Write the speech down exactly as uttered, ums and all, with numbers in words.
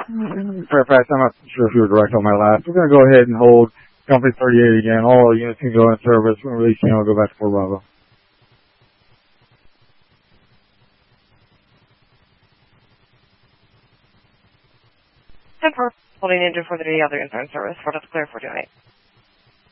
Fairfax, I'm not sure if you were direct on my last. We're going to go ahead and hold Company thirty-eight again. All units can go in service. When we release, you know, go back to Fort Bravo. ten four, holding engine for the other insurance service. Fort up clear for tonight.